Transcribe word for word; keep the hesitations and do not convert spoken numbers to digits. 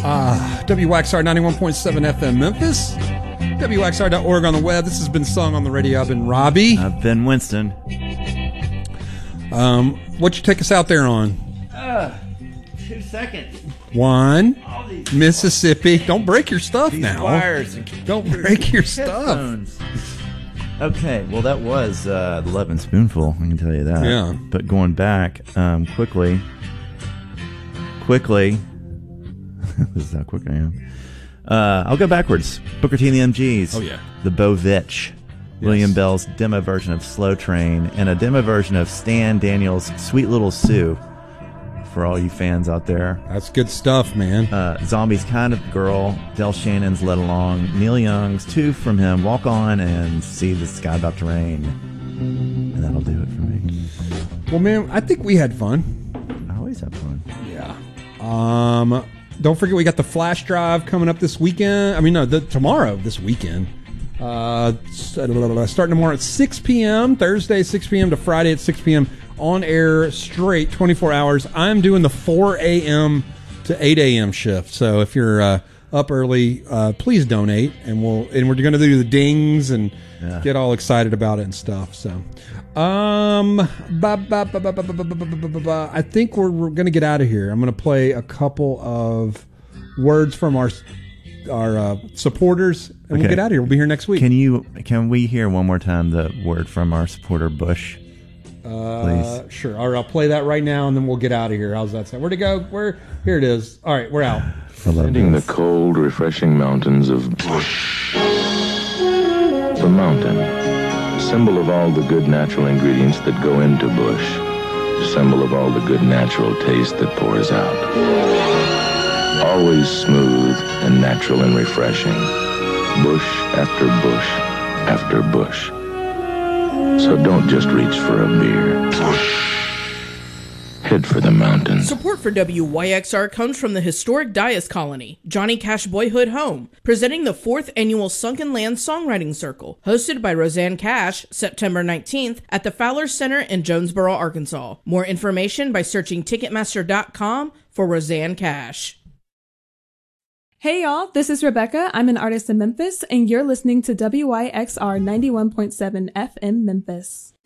Uh, W X R ninety-one point seven F M Memphis. W X R dot org on the web. This has been Sung on the Radio. I've been Robbie. I've been Winston. Um, what you take us out there on? Uh, two seconds. One, Mississippi. Don't break your stuff These now. Wires Don't break your stuff. Okay, well that was uh, the Love and Spoonful. I can tell you that. Yeah. But going back um, quickly, quickly. This is how quick I am. Uh, I'll go backwards. Booker T and the M Gs. Oh, yeah. The Bo Vitch. Yes. William Bell's demo version of Slow Train. And a demo version of Stan Daniels' Sweet Little Sue. For all you fans out there. That's good stuff, man. Uh, Zombie's Kind of Girl. Del Shannon's Let Along. Neil Young's Two from him. Walk On and See the Sky About to Rain. And that'll do it for me. Well, man, I think we had fun. I always have fun. Yeah. Um... Don't forget, we got the flash drive coming up this weekend. I mean, no, the, tomorrow, this weekend. Uh, starting tomorrow at six p.m., Thursday, six p.m. to Friday at six p.m. on air, straight, twenty-four hours. I'm doing the four a.m. to eight a.m. shift. So if you're uh, up early, uh, please donate, and we'll and we're going to do the dings and yeah. get all excited about it and stuff. So, um, ba, ba, ba, ba, ba, ba, ba, ba, ba, ba, ba. I think we're, we're going to get out of here. I'm going to play a couple of words from our our uh, supporters, and okay. we'll get out of here. We'll be here next week. Can you? Can we hear one more time the word from our supporter Bush? Uh, Please. Sure. All right, I'll play that right now, and then we'll get out of here. How's that sound? Where'd it go? Where? Here it is. All right, we're out. Ascending the cold, refreshing mountains of Bush. The mountain, symbol of all the good natural ingredients that go into Bush, symbol of all the good natural taste that pours out. Always smooth and natural and refreshing. Bush after bush after bush. So don't just reach for a beer. Head for the mountains. Support for W Y X R comes from the historic Dias Colony, Johnny Cash Boyhood Home, presenting the fourth annual Sunken Land Songwriting Circle, hosted by Roseanne Cash, September nineteenth, at the Fowler Center in Jonesboro, Arkansas. More information by searching Ticketmaster dot com for Roseanne Cash. Hey y'all, this is Rebecca. I'm an artist in Memphis, and you're listening to W Y X R ninety-one point seven F M Memphis.